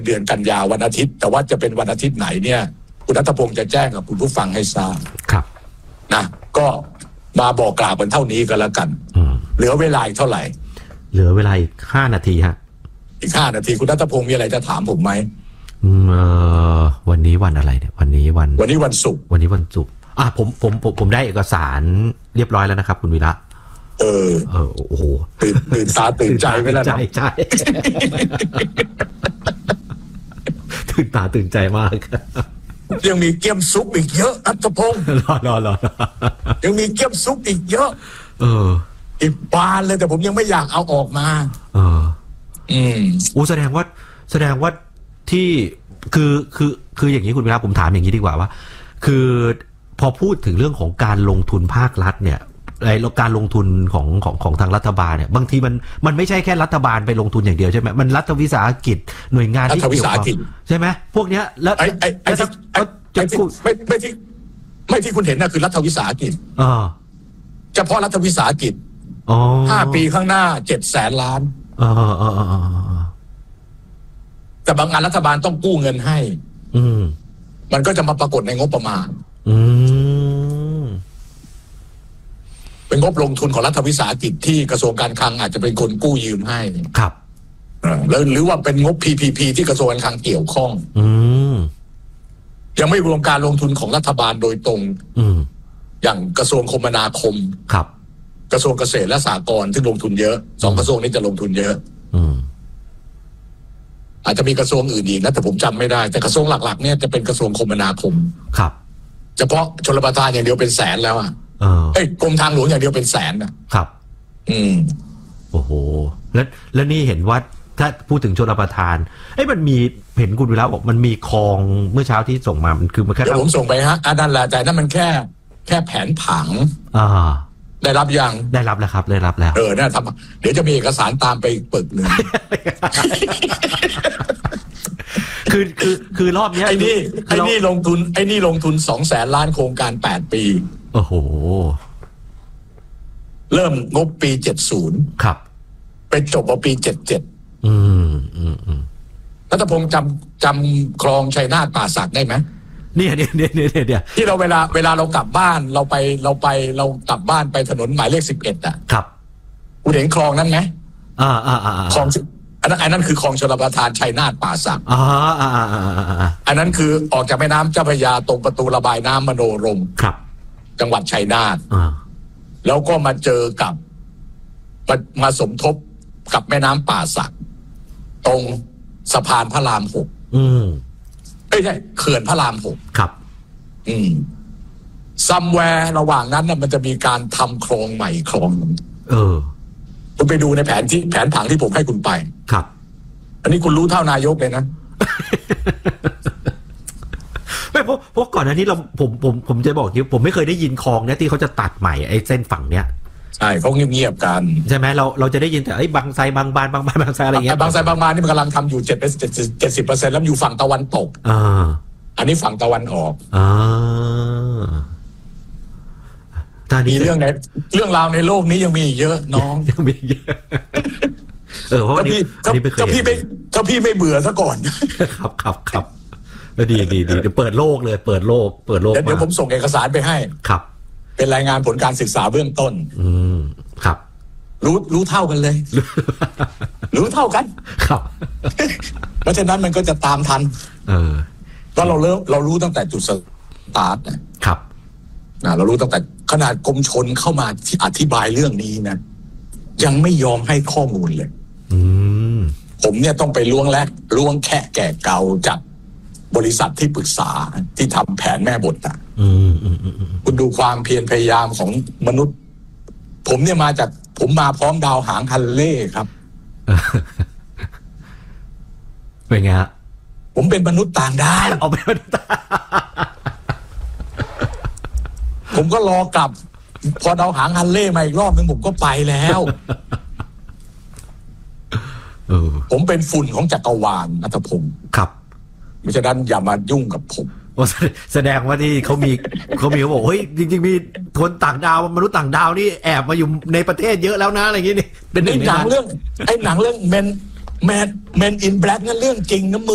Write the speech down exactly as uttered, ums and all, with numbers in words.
เดือนกันยาวันอาทิตย์แต่ว่าจะเป็นวันอาทิตย์ไหนเนี่ยคุณณัฐพงศ์จะแจ้งกับคุณผู้ฟังให้ทราบครับนะก็มาบอกกล่าวกันเท่านี้ก็แล้วกันเหลือเวลาอีกเท่าไหร่เหลือเวลาอีกห้านาทีฮะอีกห้านาทีคุณณัฐพงศ์มีอะไรจะถามผมไหมเอ่อวันนี้วันอะไรเนี่ยวันนี้วันวันนี้วันศุกร์วันนี้วันศุกร์อ่ะผมผมผมผมได้เอกสารเรียบร้อยแล้วนะครับคุณวีระเออเออโอ้โหตื่นตื่นตาตื่นใจไปแล้วใช่ใช่ตื่นตาตื่นใจมากยังมีเกี๊ยมซุปอีกเยอะณัฐพงศ์รอรอรอยังมีเกี๊ยมซุปอีกเยอะเอออีกบานเลยแต่ผมยังไม่อยากเอาออกมาเอออืมอู้แสดงว่าแสดงว่าที่คือคือคืออย่างนี้คุณวีระผมถามอย่างนี้ดีกว่าว่าคือพอพูดถึงเรื่องของการลงทุนภาครัฐเนี่ยไอ้การลงทุนของของของทางรัฐบาลเนี่ยบางทีมันมันไม่ใช่แค่รัฐบาลไปลงทุนอย่างเดียวใช่ไหมมันรัฐวิสาหกิจหน่วยงานที่เกี่ยวข้องใช่ไหมพวกเนี้ยแล้วไอ้ไอ้ไอ้ที่ไม่ไม่ที่ไม่ที่คุณเห็นน่ะคือรัฐวิสาหกิจอ่าเฉพาะรัฐวิสาหกิจอ๋อห้าปีข้างหน้าเจ็ดแสนล้านอ่าอ่าอ่าแต่บางงานรัฐบาลต้องกู้เงินให้อืมมันก็จะมาปรากฏในงบประมาณอืมเป็นงบลงทุนของรัฐวิสาหกิจที่กระทรวงการคลังอาจจะเป็นคนกู้ยืมให้ครับแล้วหรือว่าเป็นงบ พี พี พี ที่กระทรวงการคลังเกี่ยวข้องอืมยังไม่รวมการลงทุนของรัฐบาลโดยตรงอืมอย่างกระทรวงคมนาคมครับกระทรวงเกษตรและสหกรณ์ที่ลงทุนเยอะสองกระทรวงนี้จะลงทุนเยอะอืมอาจจะมีกระทรวงอื่นอีกนะแต่ผมจำไม่ได้แต่กระทรวงหลักๆเนี่ยจะเป็นกระทรวงคมนาคมครับเฉพาะชลประทานอย่างเดียวเป็นแสนแล้วอ่ะเออเอ้ยกรมทางหลวงอย่างเดียวเป็นแสนนะครับอืมโอ้โหแล้วแล้วนี่เห็นว่าถ้าพูดถึงชลประทานเอ้ยมันมีเห็นคุณวีระบอกมันมีคลองเมื่อเช้าที่ส่งมามันคือมันแค่เดี๋ยวผมส่งไปฮะอันนั้นแหละแต่นั่นมันแค่แค่แผนผังอ่าได้รับยังได้รับแล้วครับได้รับแล้วเออน่าทำเดี๋ยวจะมีเอกสารตามไปปึกหนึ่งคือคือคือรอบนี้ไอ้นี่ไอ้นี่ลงทุนไอ้นี่ลงทุนสองแสนล้านโครงการแปดปีโอ้โหเริ่มงบปีเจ็ดสิบครับไปจบปีเจ็ดสิบเจ็ดอืมอืมอืมรัฐพงศ์จำจำคลองชัยนาทป่าสักได้ไหมเนี่ยเนี่ยเนี่ยเนี่ยเนี่ยที่เราเวลาเวลาเรากลับบ้านเราไปเราไปเรากลับบ้านไปถนนหมายเลขสิบเอ็ดอ่ะครับคุณเห็นคลองนั้นไหมอ่าอ่าอ่าคลองอันนั้นอันนั้นคือคลองชลประทานชัยนาทป่าสักอ่าอ่าอ่าอ่าอันนั้นคือออกจากแม่น้ำเจ้าพระยาตรงประตูระบายน้ำมโนรมครับจังหวัดชัยนาทอ่าแล้วก็มาเจอกับมามาสมทบกับแม่น้ำป่าสักตรงสะพานพระรามหกอืมไม่ใช่เขื่อนพระรามหกครับอืมซัมแวร์ระหว่างนั้นน่ะมันจะมีการทำคลองใหม่คลองเออคุณไปดูในแผนที่แผนผังที่ผมให้คุณไปครับอันนี้คุณรู้เท่านายกเลยนะไม่เพราะเพราะก่อนหน้านี้เราผมผมผมจะบอกที่ผมไม่เคยได้ยินคลองเนี้ยที่เขาจะตัดใหม่ไอ้เส้นฝั่งเนี้ยใช่เขาเงียบๆกันใช่ไหมเราเราจะได้ยินแต่ไอ้บางไทรบางบานบางบานบางไทรอะไรเงี้ยบางไทรบางบานนี่มันกำลังทำอยู่เจ็ดเจ็ดเจ็ดสิบเปอร์เซ็นต์แล้วอยู่ฝั่งตะวันตกอ่าอันนี้ฝั่งตะวันออกอ่ามีเรื่องในเรื่องราวในโลกนี้ยังมีเยอะน้องยังมีเยอะเออเพราะว่านี่ถ้าพี่ไม่ถ้าพี่ไม่เบื่อซะก่อนครับครับครับดีดีดีเดี๋ยวเปิดโลกเลยเปิดโลกเปิดโลกเดี๋ยวผมส่งเอกสารไปให้ครับเป็นรายงานผลการศึกษาเบื้องต้นอืมครับรู้รู้เท่ากันเลยรู้เท่ากันครับเพราะฉะนั้นมันก็จะตามทันเออก็เราเริ่มเรารู้ตั้งแต่จุดสตาร์ทนะครับนะเรารู้ตั้งแต่ขนาดกรมชลเข้ามาที่อธิบายเรื่องนี้นะยังไม่ยอมให้ข้อมูลเลยอืมผมเนี่ยต้องไปล้วงแลกล้วงแค่แก่เก่าจากบริษัทที่ปรึกษาที่ทำแผนแม่บทอ่ะอืมอืมอืมคุณดูความเพียรพยายามของมนุษย์ผมเนี่ยมาจากผมมาพร้อมดาวหางฮันเล่ครับเป็นไงฮะผมเป็นมนุษย์ต่างดาวเอาเป็นมนุษย์ผมก็รอกลับพอดาวหางฮันเล่มาอีกรอบนึงผมก็ไปแล้วผมเป็นฝุ่นของจักรวาลณัฐพงศ์ครับเพราะฉะนั้นอย่ามายุ่งกับผมแสดงว่าที่เขามีเขามีเขาบอกเฮ้ยจริงๆมีคนต่างดาวมนุษย์ต่างดาวนี่แอบมาอยู่ในประเทศเยอะแล้วนะอะไรอย่างงี้นี่เป็นหนังเรื่องไอ้หนังเรื่อง Men Men Men in Black นั่นเรื่องจริงนะมึง